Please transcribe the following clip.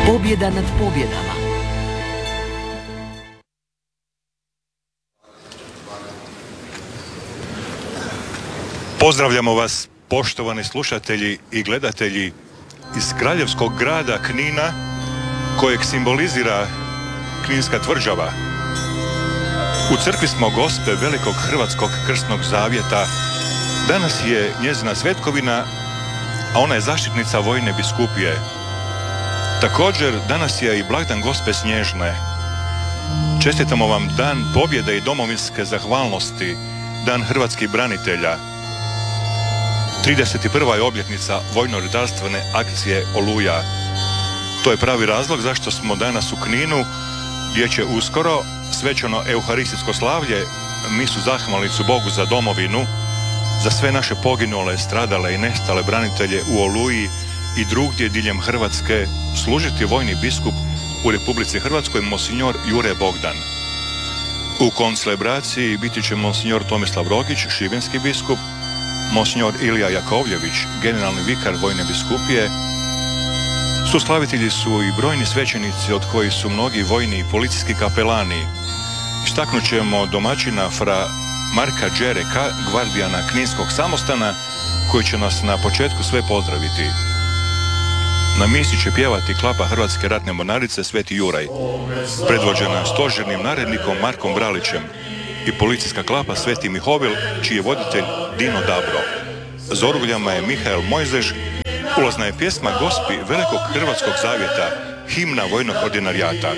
Pobjeda nad pobjedama. Pozdravljamo vas, poštovani slušatelji i gledatelji iz kraljevskog grada Knina, kojeg simbolizira Kninska tvrđava. U crkvi smo Gospe Velikog Hrvatskog krstnog zavjeta. Danas je njezina svetkovina, a ona je zaštitnica vojne biskupije. Također, danas je i blagdan Gospe Snježne. Čestitamo vam dan pobjede i domovinske zahvalnosti, dan hrvatskih branitelja. 31. je obljetnica vojno-redarstvene akcije Oluja. To je pravi razlog zašto smo danas u Kninu, gdje će uskoro svečano euharistijsko slavlje, misu zahvalnicu Bogu za domovinu, za sve naše poginule, stradale i nestale branitelje u Oluji i drugdje diljem Hrvatske služiti vojni biskup u Republici Hrvatskoj monsignor Jure Bogdan. U koncelebraciji biti će monsignor Tomislav Rogić, šibenski biskup, monsignor Ilija Jakovljević, generalni vikar vojne biskupije. Suslavitelji su i brojni svećenici, od kojih su mnogi vojni i policijski kapelani. Istaknut ćemo domaćina fra Marka Đereka, gvardijana Kninskog samostana, koji će nas na početku sve pozdraviti. Na misi će pjevati klapa Hrvatske ratne mornarice Sveti Juraj, predvođena stožernim narednikom Markom Bralićem, i policijska klapa Sveti Mihovil, čiji je voditelj Dino Dabro. Za orguljama je Mihael Mojzež. Ulazna je pjesma Gospi Velikog Hrvatskog zavjeta, himna vojnog ordinarijata.